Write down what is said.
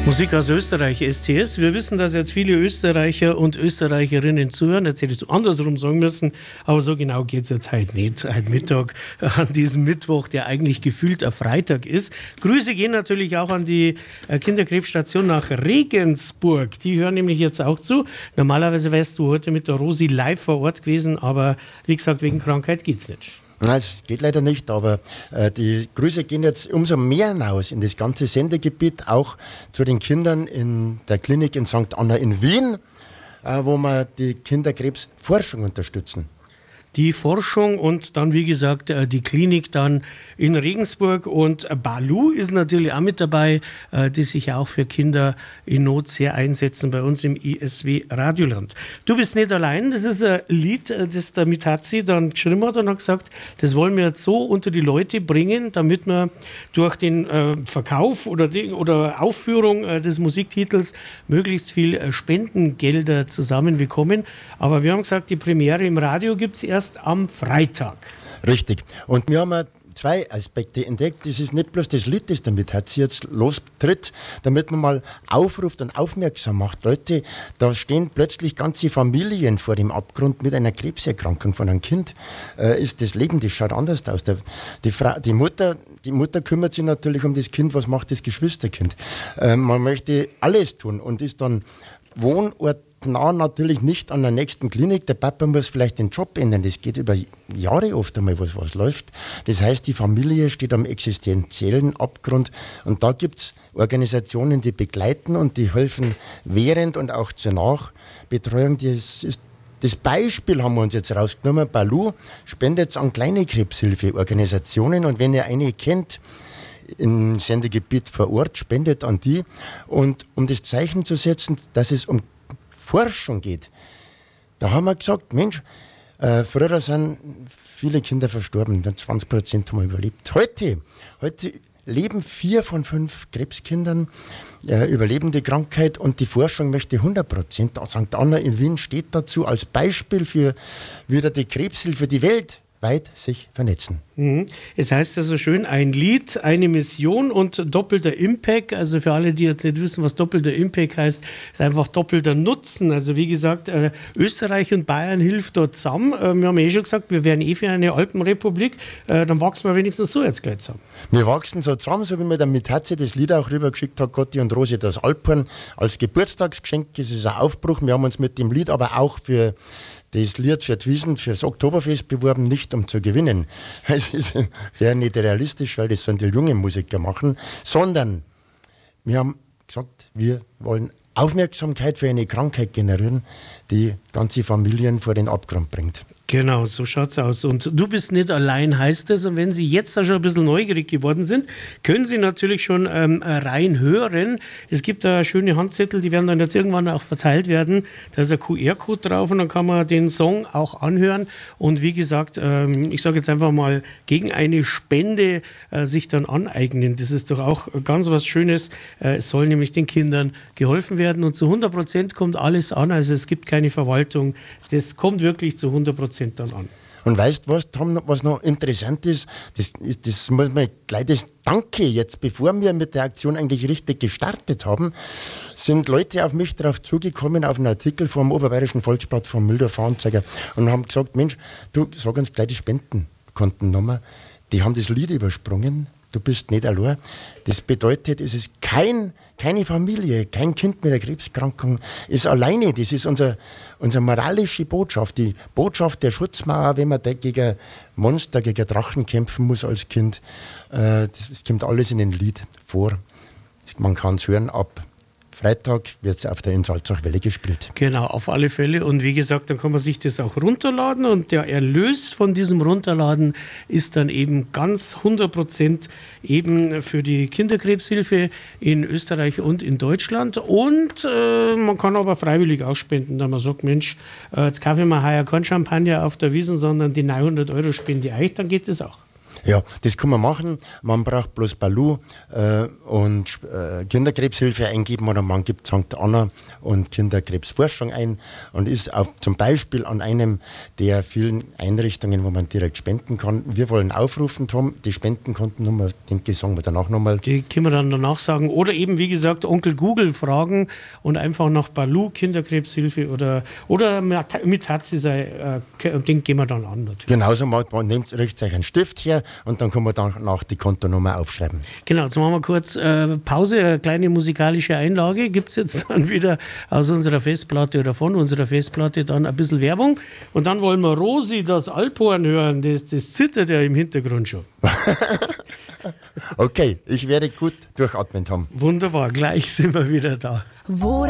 Musik aus Österreich, STS. Wir wissen, dass jetzt viele Österreicher und Österreicherinnen zuhören. Jetzt hätte ich es andersrum sagen müssen, aber so genau geht es jetzt heute nicht. Heute Mittag, an diesem Mittwoch, der eigentlich gefühlt ein Freitag ist. Grüße gehen natürlich auch an die Kinderkrebsstation nach Regensburg. Die hören nämlich jetzt auch zu. Normalerweise wärst du heute mit der Rosi live vor Ort gewesen, aber wie gesagt, wegen Krankheit geht es nicht. Nein, es geht leider nicht, aber die Grüße gehen jetzt umso mehr hinaus in das ganze Sendegebiet, auch zu den Kindern in der Klinik in St. Anna in Wien, wo wir die Kinderkrebsforschung unterstützen. Die Forschung und dann, wie gesagt, die Klinik dann in Regensburg. Und Balu ist natürlich auch mit dabei, die sich auch für Kinder in Not sehr einsetzen bei uns im ISW Radioland. Du bist nicht allein, das ist ein Lied, das der Mitazi dann geschrieben hat und hat gesagt, das wollen wir jetzt so unter die Leute bringen, damit wir durch den Verkauf oder Aufführung des Musiktitels möglichst viel Spendengelder zusammenbekommen. Aber wir haben gesagt, die Premiere im Radio gibt es erst am Freitag. Richtig. Und wir haben zwei Aspekte entdeckt. Das ist nicht bloß das Lied, das damit hat sie jetzt lostritt, damit man mal aufruft und aufmerksam macht. Leute, da stehen plötzlich ganze Familien vor dem Abgrund mit einer Krebserkrankung von einem Kind. Ist das Leben, das schaut anders aus. Die Mutter kümmert sich natürlich um das Kind. Was macht das Geschwisterkind? Man möchte alles tun und ist dann wohnortnah natürlich nicht an der nächsten Klinik. Der Papa muss vielleicht den Job ändern. Das geht über Jahre oft einmal, was läuft. Das heißt, die Familie steht am existenziellen Abgrund. Und da gibt es Organisationen, die begleiten und die helfen während und auch zur Nachbetreuung. Das Beispiel haben wir uns jetzt rausgenommen. Balu spendet an kleine Krebshilfeorganisationen. Und wenn ihr eine kennt, im Sendegebiet vor Ort, spendet an die. Und um das Zeichen zu setzen, dass es um Forschung geht, da haben wir gesagt, Mensch, früher sind viele Kinder verstorben, 20% haben wir überlebt. Heute leben 4 von 5 Krebskindern, überleben die Krankheit und die Forschung möchte 100%. St. Anna in Wien steht dazu als Beispiel für wieder die Krebshilfe, die weltweit sich vernetzen. Es heißt also schön, ein Lied, eine Mission und doppelter Impact. Also für alle, die jetzt nicht wissen, was doppelter Impact heißt, ist einfach doppelter Nutzen. Also wie gesagt, Österreich und Bayern hilft dort zusammen. Wir haben schon gesagt, wir wären für eine Alpenrepublik. Dann wachsen wir wenigstens so jetzt gleich zusammen. Wir wachsen so zusammen, so wie mir der Mitazi das Lied auch rübergeschickt hat, Gotti und Rosi, das Alphorn als Geburtstagsgeschenk. Das ist ein Aufbruch. Wir haben uns mit dem Lied aber auch für das Lied für die Wiesn, fürs Oktoberfest beworben, nicht um zu gewinnen. Es wäre nicht realistisch, weil das sollen die jungen Musiker machen, sondern wir haben gesagt, wir wollen Aufmerksamkeit für eine Krankheit generieren, die ganze Familien vor den Abgrund bringt. Genau, so schaut's aus. Und du bist nicht allein, heißt es. Und wenn Sie jetzt da schon ein bisschen neugierig geworden sind, können Sie natürlich schon reinhören. Es gibt da schöne Handzettel, die werden dann jetzt irgendwann auch verteilt werden. Da ist ein QR-Code drauf und dann kann man den Song auch anhören. Und wie gesagt, ich sage jetzt einfach mal, gegen eine Spende sich dann aneignen. Das ist doch auch ganz was Schönes. Es soll nämlich den Kindern geholfen werden. Und zu 100% kommt alles an. Also es gibt keine Verwaltung. Das kommt wirklich zu 100% dann an. Und weißt du, was noch interessant ist? Das muss man gleich das Danke jetzt, bevor wir mit der Aktion eigentlich richtig gestartet haben, sind Leute auf mich darauf zugekommen, auf einen Artikel vom Oberbayerischen Volksblatt, vom Mühldorfer Anzeiger, und haben gesagt, Mensch, du sag uns gleich die Spendenkontennummer. Die haben das Lied übersprungen. Du bist nicht allein. Das bedeutet, es ist keine Familie, kein Kind mit einer Krebserkrankung ist alleine. Das ist unsere moralische Botschaft, die Botschaft der Schutzmauer, wenn man gegen Monster, gegen Drachen kämpfen muss als Kind. Es kommt alles in den Lied vor. Man kann es hören, ab Freitag wird es auf der Salzachwelle gespielt. Genau, auf alle Fälle. Und wie gesagt, dann kann man sich das auch runterladen. Und der Erlös von diesem Runterladen ist dann eben ganz 100% eben für die Kinderkrebshilfe in Österreich und in Deutschland. Und man kann aber freiwillig auch spenden, da man sagt, Mensch, jetzt kaufe ich mir heuer kein Champagner auf der Wiesn, sondern die 900 € spende ich euch, dann geht das auch. Ja, das kann man machen. Man braucht bloß Baloo und Kinderkrebshilfe eingeben oder man gibt St. Anna und Kinderkrebsforschung ein und ist auch zum Beispiel an einem der vielen Einrichtungen, wo man direkt spenden kann. Wir wollen aufrufen, Tom, die Spendenkontennummer, denke ich, sagen wir danach nochmal. Die können wir dann danach sagen. Oder eben, wie gesagt, Onkel Google fragen und einfach nach Baloo, Kinderkrebshilfe oder mit Hatzi sei, den gehen wir dann an. Natürlich. Genauso, man nehmt euch einen Stift her und dann kann man danach die Kontonummer aufschreiben. Genau, jetzt machen wir kurz Pause, eine kleine musikalische Einlage. Gibt es jetzt dann wieder aus unserer Festplatte oder von unserer Festplatte dann ein bisschen Werbung. Und dann wollen wir Rosi, das Alphorn hören. Das zittert ja im Hintergrund schon. Okay, ich werde gut durchatmen, Tom. Wunderbar, gleich sind wir wieder da.